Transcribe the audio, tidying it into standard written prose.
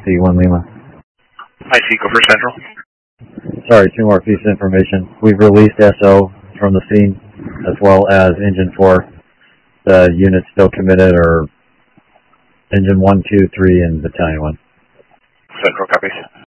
C1 Lima. Hi, Seco for Central. Sorry, two more pieces of information. We've released SO from the scene, as well as Engine 4. The unit's still committed, or Engine 1, 2, 3, and Battalion 1. Central copies.